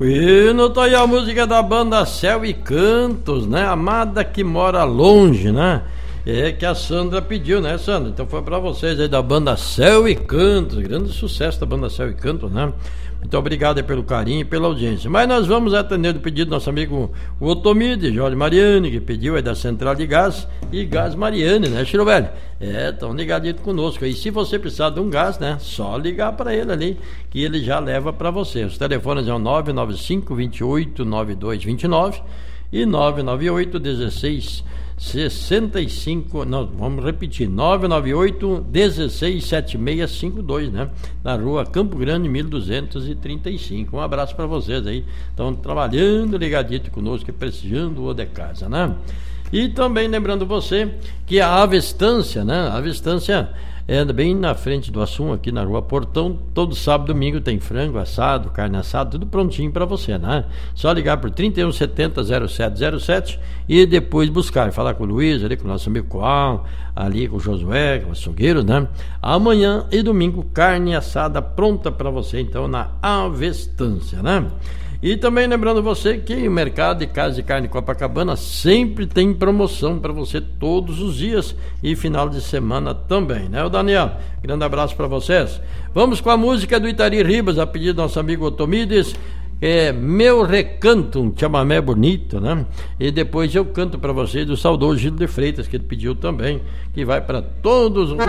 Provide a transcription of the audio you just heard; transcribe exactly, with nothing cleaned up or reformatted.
E não tá aí a música da banda Céu e Cantos, né? Amada que mora longe, né? É que a Sandra pediu, né, Sandra? Então foi pra vocês aí da banda Céu e Cantos, grande sucesso da banda Céu e Cantos, né? Muito obrigado aí pelo carinho e pela audiência. Mas nós vamos atender o pedido do nosso amigo o Otomide, Jorge Mariani, que pediu aí da Central de Gás e Gás Mariani, né, Chiro Velho? É, tão ligadito conosco. E se você precisar de um gás, né, só ligar para ele ali, que ele já leva para você. Os telefones são nove nove cinco, dois oito, nove dois dois nove e nove nove oito, dezesseis sessenta e cinco, não, vamos repetir, nove nove oito, dezesseis, setenta e seis cinquenta e dois, né? Na rua Campo Grande, mil duzentos e trinta e cinco. Um abraço para vocês aí, estão trabalhando ligadito conosco, prestigiando o de casa, né? E também lembrando você que a Avestância, né? A Avestância é bem na frente do Assum, aqui na rua Portão. Todo sábado e domingo tem frango assado, carne assada, tudo prontinho para você, né? Só ligar por trinta e um setenta, zero sete zero sete e depois buscar, falar com o Luiz, ali com o nosso amigo Coal, ali com o Josué, com o açougueiro, né? Amanhã e domingo, carne assada pronta para você, então, na Avestância, né? E também lembrando você que o mercado de casa de carne Copacabana sempre tem promoção para você todos os dias e final de semana também, né, o Daniel? Grande abraço para vocês. Vamos com a música do Itari Ribas, a pedido do nosso amigo Otomides, é Meu Recanto, um chamamé bonito, né? E depois eu canto para vocês do saudoso Gil de Freitas, que ele pediu também, que vai para todos os